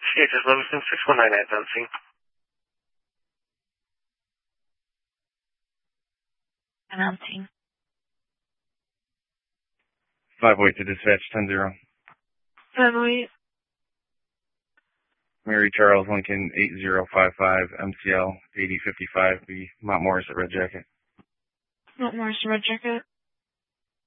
CHS Livingston 619 at Dunsing. 508 to dispatch 10-0. 508. Mary Charles Lincoln 8055 MCL 8055 B Mount Morris at Red Jacket. Mount Morris, Red Jacket.